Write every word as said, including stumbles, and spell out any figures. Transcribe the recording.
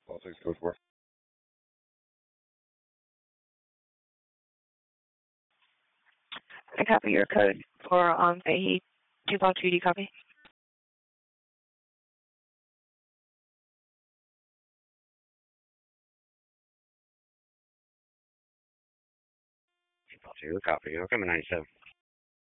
All six goes for. I copy your code for um Fahey two point two D copy. Two, copy. Okay, I'm at ninety-seven.